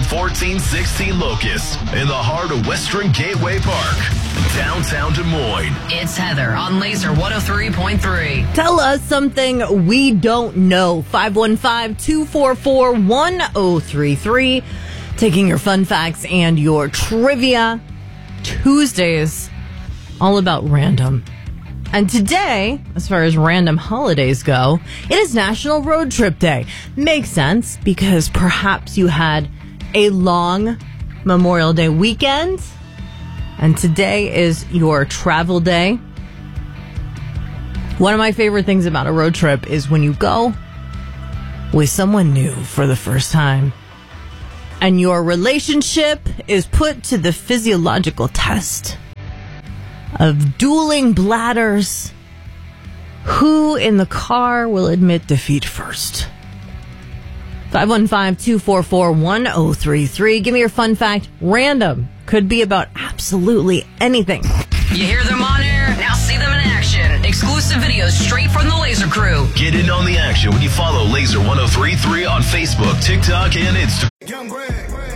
1416 Locust in the heart of Western Gateway Park, downtown Des Moines. It's Heather on Laser 103.3. Tell us something we don't know. 515-244-1033. Taking your fun facts and your trivia. Tuesdays, all about random. And today, as far as random holidays go, it is National Road Trip Day. Makes sense because perhaps you had a long Memorial Day weekend, and today is your travel day. One of my favorite things about a road trip is when you go with someone new for the first time, and your relationship is put to the physiological test of dueling bladders. Who in the car will admit defeat first? 515-244-1033. Give me your fun fact. Random. Could be about absolutely anything. You hear them on air, now see them in action. Exclusive videos straight from the Laser crew. Get in on the action when you follow Laser 103.3 on Facebook, TikTok, and Instagram. Young Greg,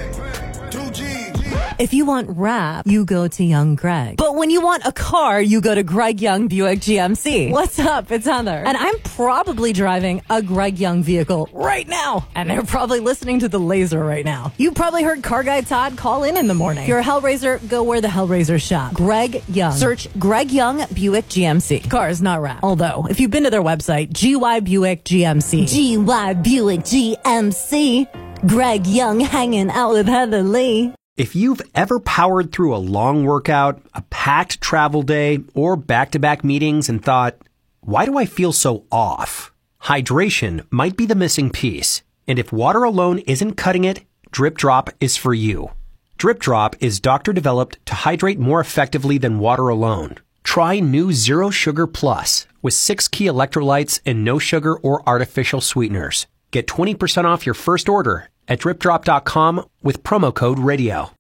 2G. If you want rap, you go to Young Greg. But when you want a car, you go to Greg Young Buick GMC. What's up? It's Heather. And I'm probably driving a Greg Young vehicle right now. And they're probably listening to the Laser right now. You probably heard Car Guy Todd call in the morning. If you're a Hellraiser, go where the Hellraisers shop. Greg Young. Search Greg Young Buick GMC. Cars, not rap. Although, if you've been to their website, GY Buick GMC. GY Buick GMC. Greg Young hanging out with Heather Lee. If you've ever powered through a long workout, a packed travel day, or back-to-back meetings and thought, why do I feel so off? Hydration might be the missing piece. And if water alone isn't cutting it, Drip Drop is for you. Drip Drop is doctor-developed to hydrate more effectively than water alone. Try new Zero Sugar Plus with 6 key electrolytes and no sugar or artificial sweeteners. Get 20% off your first order at dripdrop.com with promo code radio.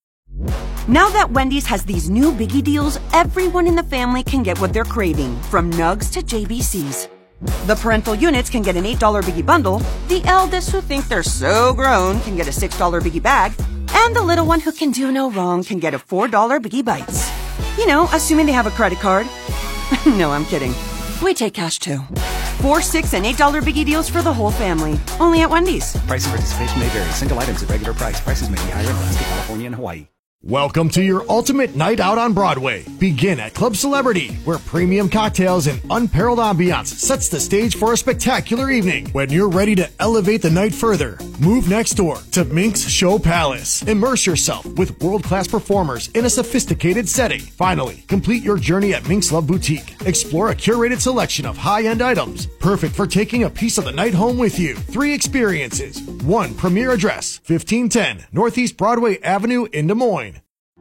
Now that Wendy's has these new biggie deals, everyone in the family can get what they're craving, from nugs to JBCs. The parental units can get an $8 biggie bundle, the eldest who think they're so grown can get a $6 biggie bag, and the little one who can do no wrong can get a $4 biggie bites. You know, assuming they have a credit card. No, I'm kidding. We take cash too. 4, 6, and $8 biggie deals for the whole family. Only at Wendy's. Price and participation may vary. Single items at regular price. Prices may be higher in Alaska, California, and Hawaii. Welcome to your ultimate night out on Broadway. Begin at Club Celebrity, where premium cocktails and unparalleled ambiance sets the stage for a spectacular evening. When you're ready to elevate the night further, move next door to Minx Show Palace. Immerse yourself with world-class performers in a sophisticated setting. Finally, complete your journey at Minx Love Boutique. Explore a curated selection of high-end items, perfect for taking a piece of the night home with you. 3 experiences, 1 premier address, 1510 Northeast Broadway Avenue in Des Moines.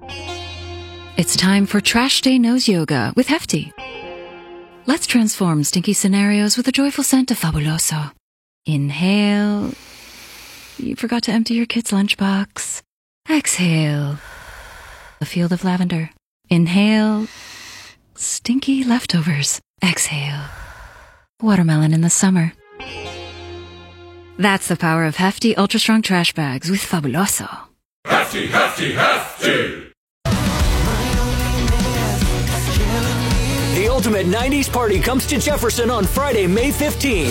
It's time for Trash Day Nose Yoga with Hefty. Let's transform stinky scenarios with a joyful scent of Fabuloso. Inhale. You forgot to empty your kid's lunchbox. Exhale. A field of lavender. Inhale. Stinky leftovers. Exhale. Watermelon in the summer. That's the power of Hefty Ultra Strong Trash Bags with Fabuloso. Hefty, hefty, hefty! The ultimate 90s party comes to Jefferson on Friday, May 15th.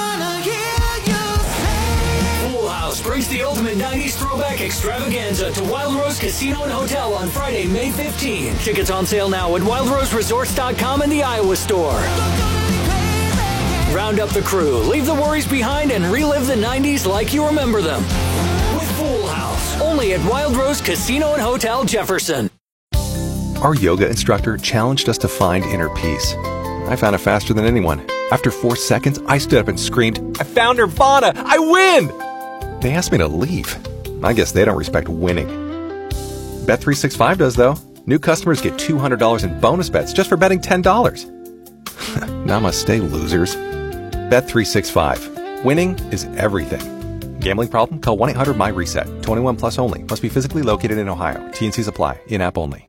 Full House brings the ultimate 90s throwback extravaganza to Wild Rose Casino and Hotel on Friday, May 15th. Tickets on sale now at wildroseresorts.com and the Iowa Store. Round up the crew, leave the worries behind, and relive the 90s like you remember them. With Full House, only at Wild Rose Casino and Hotel, Jefferson. Our yoga instructor challenged us to find inner peace. I found it faster than anyone. After 4 seconds, I stood up and screamed, "I found Nirvana! I win!" They asked me to leave. I guess they don't respect winning. Bet365 does, though. New customers get $200 in bonus bets just for betting $10. Namaste, losers. Bet365. Winning is everything. Gambling problem? Call 1-800-MY-RESET. 21 plus only. Must be physically located in Ohio. T&Cs apply. In-app only.